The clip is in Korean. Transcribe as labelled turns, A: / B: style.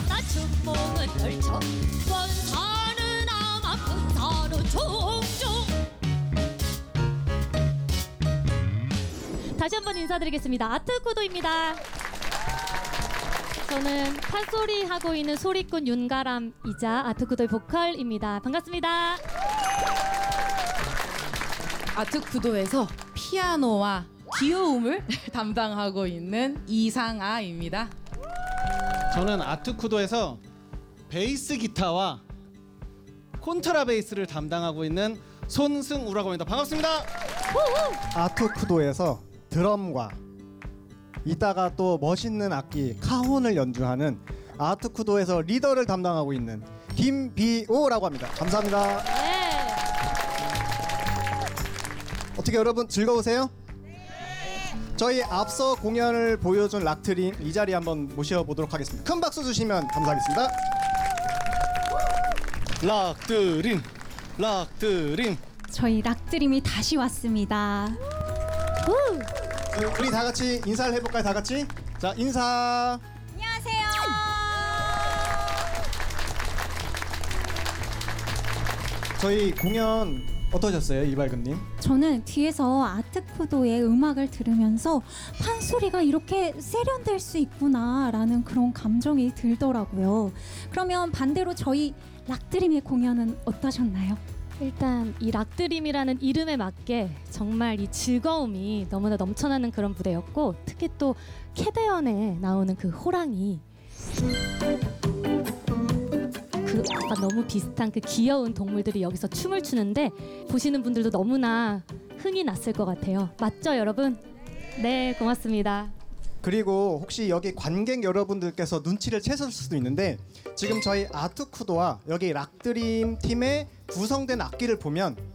A: 나 춘몽은 펼쳐 원사는 아마 분사는 종종. 다시 한번 인사드리겠습니다. 아트코도입니다. 저는 판소리 하고 있는 소리꾼 윤가람이자 아트쿠도의 보컬입니다. 반갑습니다.
B: 아트쿠도에서 피아노와 귀여움을 담당하고 있는 이상아입니다.
C: 저는 아트쿠도에서 베이스 기타와 콘트라베이스를 담당하고 있는 손승우라고 합니다. 반갑습니다.
D: 아트쿠도에서 드럼과 이따가 또 멋있는 악기 카혼을 연주하는 아트쿠도에서 리더를 담당하고 있는 김비오라고 합니다. 감사합니다.
A: 네.
D: 어떻게 여러분 즐거우세요? 저희 앞서 공연을 보여준 락트림 이 자리에 한번 모셔보도록 하겠습니다. 큰 박수 주시면 감사하겠습니다.
C: 락드림
E: 저희 락드림이 다시 왔습니다.
D: 우리 다 같이 인사를 해볼까요? 다 같이. 자, 인사.
E: 안녕하세요.
D: 저희 공연 어떠셨어요, 이발금님?
E: 저는 뒤에서 아트쿠도의 음악을 들으면서 판소리가 이렇게 세련될 수 있구나라는 그런 감정이 들더라고요. 그러면 반대로 저희 락드림의 공연은 어떠셨나요?
A: 일단 이 락드림이라는 이름에 맞게 정말 이 즐거움이 너무나 넘쳐나는 그런 무대였고, 특히 또 캐대언에 나오는 그 호랑이, 그 아까 너무 비슷한 그 귀여운 동물들이 여기서 춤을 추는데 보시는 분들도 너무나 흥이 났을 것 같아요. 맞죠, 여러분? 네, 고맙습니다.
D: 그리고 혹시 여기 관객 여러분들께서 눈치를 채셨을 수도 있는데 지금 저희 아트쿠도와 여기 락드림 팀의 구성된 악기를 보면